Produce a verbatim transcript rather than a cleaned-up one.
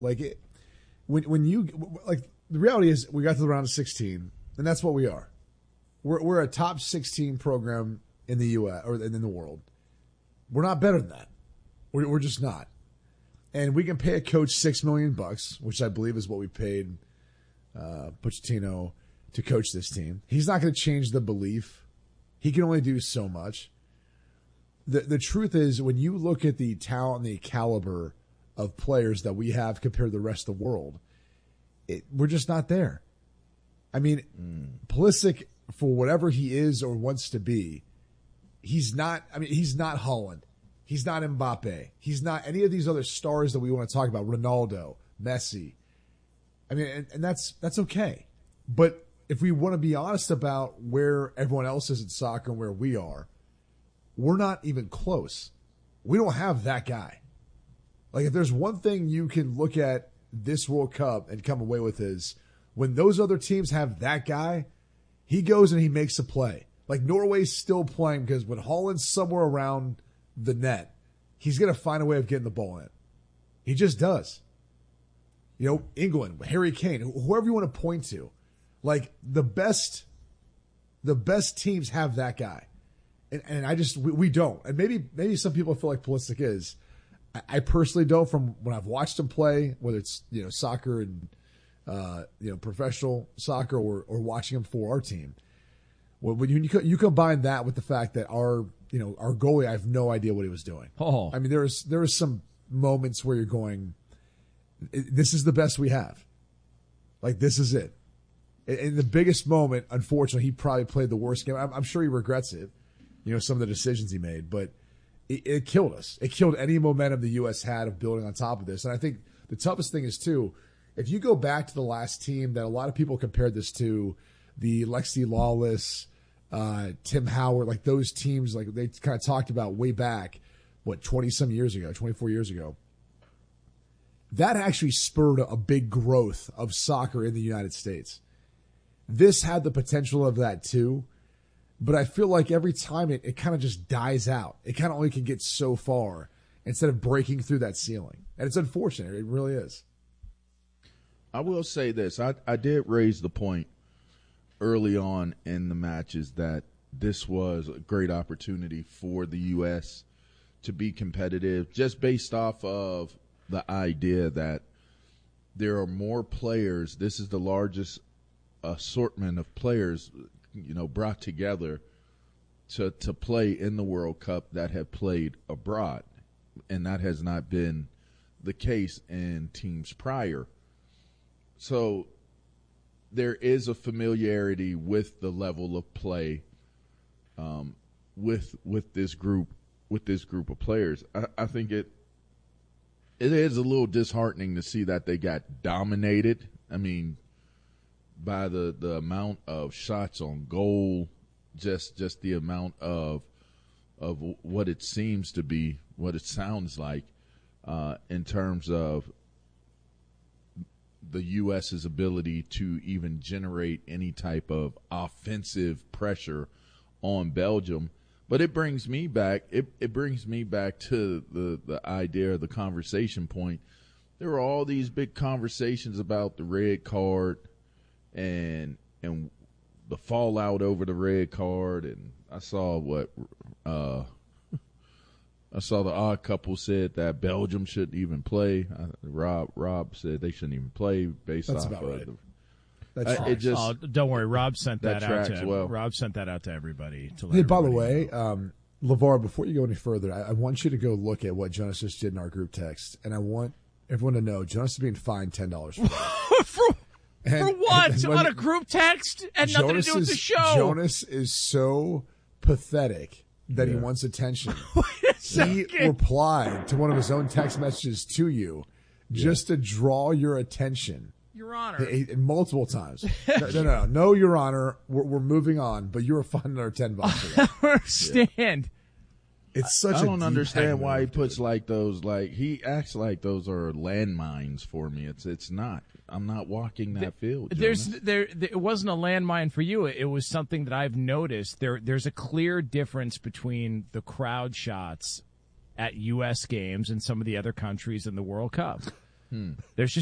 Like it, when when you like the reality is we got to the round of sixteen, and that's what we are. We're we're a top sixteen program in the U S or in the world. We're not better than that. We're we're just not. And we can pay a coach six million bucks, which I believe is what we paid uh, Pochettino to coach this team. He's not going to change the belief. He can only do so much. The the truth is, when you look at the talent and the caliber of players that we have compared to the rest of the world, it, we're just not there. I mean, mm. Pulisic, for whatever he is or wants to be, he's not. I mean, he's not Haaland. He's not Mbappe. He's not any of these other stars that we want to talk about. Ronaldo, Messi. I mean, and, and that's that's okay. But if we want to be honest about where everyone else is in soccer and where we are, we're not even close. We don't have that guy. Like, if there's one thing you can look at this World Cup and come away with is when those other teams have that guy, he goes and he makes a play. Like, Norway's still playing because when Haaland's somewhere around the net, he's going to find a way of getting the ball in. He just does. You know, England, Harry Kane, whoever you want to point to, like the best, the best teams have that guy, and and I just we, we don't. And maybe maybe some people feel like Pulisic is. I, I personally don't. From when I've watched him play, whether it's you know soccer and uh, you know professional soccer or or watching him for our team. Well, when you you combine that with the fact that our you know our goalie, I have no idea what he was doing. Oh, I mean, there was there was some moments where you're going, this is the best we have. Like, this is it. In the biggest moment, unfortunately, he probably played the worst game. I'm, I'm sure he regrets it, you know, some of the decisions he made, but it, it killed us. It killed any momentum the U S had of building on top of this. And I think the toughest thing is, too, if you go back to the last team that a lot of people compared this to, the Lexi Lawless, uh, Tim Howard, like those teams, like they kind of talked about way back, what, twenty-some years ago, twenty-four years ago. That actually spurred a big growth of soccer in the United States. This had the potential of that too, but I feel like every time it, it kind of just dies out. It kind of only can get so far instead of breaking through that ceiling. And it's unfortunate. It really is. I will say this. I, I did raise the point early on in the matches that this was a great opportunity for the U S to be competitive just based off of the idea that there are more players. This is the largest assortment of players, you know, brought together to to play in the World Cup that have played abroad, and that has not been the case in teams prior. So there is a familiarity with the level of play um, with with this group with this group of players. I, I think it it is a little disheartening to see that they got dominated. I mean, by the, the amount of shots on goal, just just the amount of of what it seems to be, what it sounds like, uh, in terms of the U S's ability to even generate any type of offensive pressure on Belgium. But it brings me back. It it brings me back to the the idea, the conversation point. There were all these big conversations about the red card and and the fallout over the red card, and I saw what uh, I saw the odd couple said that Belgium shouldn't even play. Uh, Rob Rob said they shouldn't even play based That's off about of right. the. That's uh, it just, oh, don't worry, Rob sent that, that out to well. Rob sent that out to everybody. To let Hey, by the everybody way, know. um, LeVar, before you go any further, I, I want you to go look at what Jonas just did in our group text, and I want everyone to know Jonas is being fined ten dollars for that. for, And, for what? and, and On a group text? And nothing Jonas to do with the is, show. Jonas is so pathetic that Yeah. he wants attention. Wait a He second. replied to one of his own text messages to you just to draw your attention. Your Honor. He- he- multiple times. No, no, no, no, Your Honor. We're, we're moving on, but you were fined another ten bucks for that. I understand. It's such I a don't deep understand head why he move, puts dude. like those, like he acts like those are landmines for me. It's it's not. I'm not walking that field. There's Jonas. there, there. It wasn't a landmine for you. It was something that I've noticed. There, there's a clear difference between the crowd shots at U S games and some of the other countries in the World Cup. There's just